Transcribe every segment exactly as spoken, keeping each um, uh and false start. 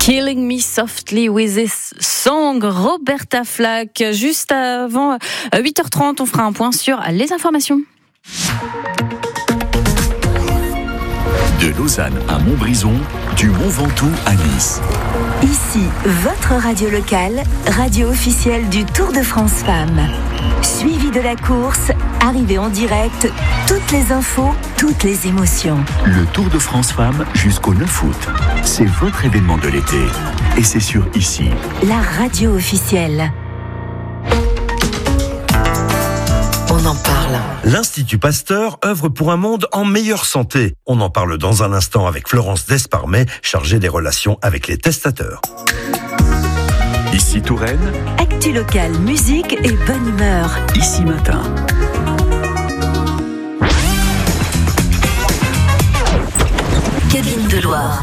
Killing Me Softly with This Song, Roberta Flack. Juste avant huit heures trente, on fera un point sur les informations. De Lausanne à Montbrison, du Mont Ventoux à Nice. Ici, votre radio locale, radio officielle du Tour de France Femmes. Suivi de la course, arrivée en direct, toutes les infos, toutes les émotions. Le Tour de France Femmes jusqu'au neuf août. C'est votre événement de l'été. Et c'est sur Ici. La radio officielle. On en parle. L'Institut Pasteur œuvre pour un monde en meilleure santé. On en parle dans un instant avec Florence Desparmet, chargée des relations avec les testateurs. Ici Touraine. Actu locale, musique et bonne humeur. Ici Matin. Cabine de Loire.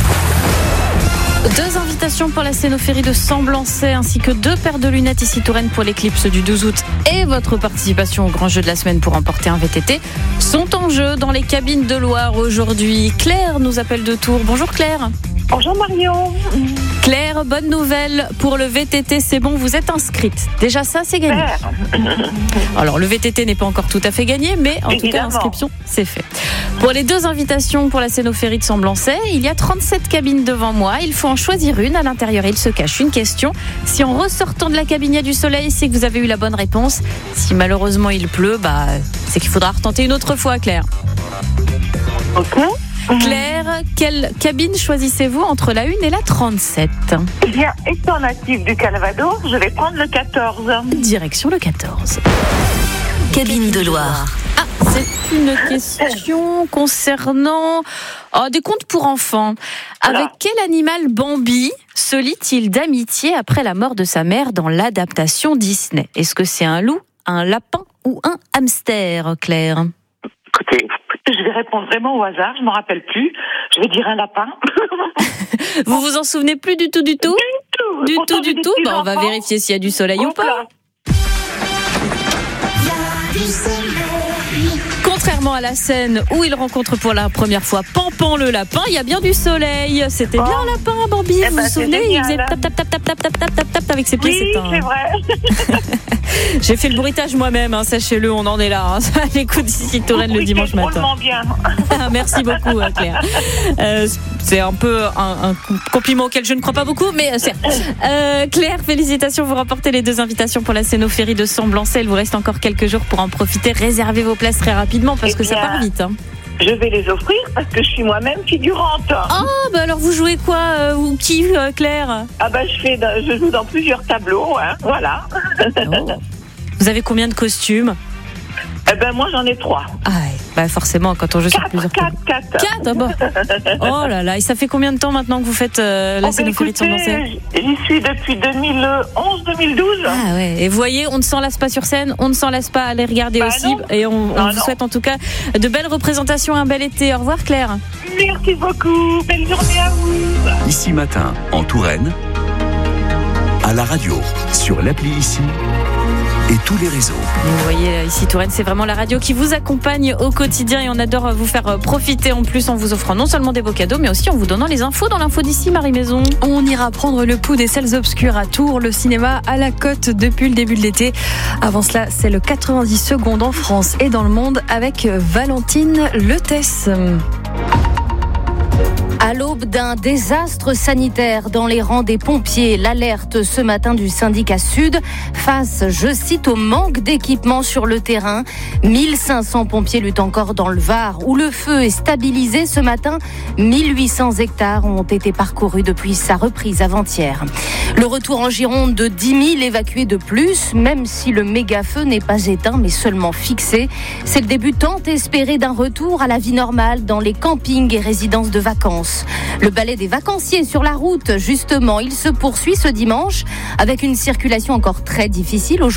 Deux invitations pour la Cénophérie de Semblançay ainsi que deux paires de lunettes Ici Touraine pour l'éclipse du douze août et votre participation au grand jeu de la semaine pour emporter un V T T sont en jeu dans les cabines de Loire aujourd'hui. Claire nous appelle de Tours. Bonjour Claire. Bonjour Marion. Claire, bonne nouvelle pour le V T T, c'est bon, vous êtes inscrite. Déjà ça, c'est gagné. Alors le V T T n'est pas encore tout à fait gagné, mais en Évidemment. tout cas l'inscription, c'est fait. Pour les deux invitations pour la Cénophérie de Semblançay, il y a trente-sept cabines devant moi. Il faut en choisir une. À l'intérieur, il se cache une question. Si en ressortant de la cabine, il y a du soleil, c'est que vous avez eu la bonne réponse. Si malheureusement il pleut, bah, c'est qu'il faudra retenter une autre fois, Claire. Ok. Claire, quelle cabine choisissez-vous entre la une et la trente-sept? Il y a étant natif du Calvados, je vais prendre le quatorze. Direction le quatorze. Cabine de Loire. Ah, c'est une question concernant oh, des contes pour enfants. Avec Alors. quel animal Bambi se lie-t-il d'amitié après la mort de sa mère dans l'adaptation Disney? Est-ce que c'est un loup, un lapin ou un hamster, Claire? Écoutez, je vais répondre vraiment au hasard, je ne m'en rappelle plus. Je vais dire un lapin. Vous vous en souvenez plus du tout, du tout? Du tout, du tout, du tout. Bah, on va vérifier s'il y a du soleil ou pas. Contrairement à la scène où il rencontre pour la première fois Pampan le lapin, il y a bien du soleil. C'était oh. bien un lapin, Bambi, eh vous ben, vous souvenez? Il faisait tap tap tap tap tap tap tap tap tap avec ses pieds. Oui, c'est, un... c'est vrai. J'ai fait le bruitage moi-même, hein, sachez-le, on en est là. Hein. L'écoute ici Touraine oui, le dimanche c'est matin. Bien. Merci beaucoup, Claire. Euh, c'est un peu un, un compliment auquel je ne crois pas beaucoup, mais certes. Euh, Claire, félicitations, vous remportez les deux invitations pour la Cénophérie de Semblançay. Il vous reste encore quelques jours pour en profiter. Réservez vos places très rapidement parce eh que bien, ça part vite. Hein. Je vais les offrir parce que je suis moi-même figurante. Ah, oh, bah alors vous jouez quoi euh, ou qui, euh, Claire? Ah bah je fais, je joue dans plusieurs tableaux, hein, voilà. Oh. Vous avez combien de costumes? Eh ben moi j'en ai trois. Ah, bah forcément quand on joue quatre, sur plusieurs quatre, quatre. Quatre, ah bon. Oh là là, et ça fait combien de temps maintenant que vous faites euh, la oh, Cénophérie de Semblançay? J'y suis depuis deux mille onze deux mille douze. Ah ouais, et vous voyez, on ne s'en lasse pas sur scène, on ne s'en lasse pas à les regarder bah aussi. Non. Et on, on non, vous non. souhaite en tout cas de belles représentations, un bel été. Au revoir Claire. Merci beaucoup, belle journée à vous. Ici Matin, en Touraine, à la radio, sur l'appli Ici et tous les réseaux. Vous voyez, Ici Touraine, c'est vraiment la radio qui vous accompagne au quotidien et on adore vous faire profiter en plus en vous offrant non seulement des beaux cadeaux mais aussi en vous donnant les infos dans l'info d'ici, Marie Maison. On ira prendre le pouls des salles obscures à Tours, le cinéma à la Côte depuis le début de l'été. Avant cela, c'est le quatre-vingt-dix secondes en France et dans le monde avec Valentine Letès. À l'aube d'un désastre sanitaire dans les rangs des pompiers, l'alerte ce matin du syndicat Sud face, je cite, au manque d'équipement sur le terrain. mille cinq cents pompiers luttent encore dans le Var où le feu est stabilisé ce matin. mille huit cents hectares ont été parcourus depuis sa reprise avant-hier. Le retour en Gironde de dix mille évacués de plus, même si le méga-feu n'est pas éteint mais seulement fixé. C'est le début tant espéré d'un retour à la vie normale dans les campings et résidences de vacances. Le balai des vacanciers sur la route, justement, il se poursuit ce dimanche avec une circulation encore très difficile aujourd'hui.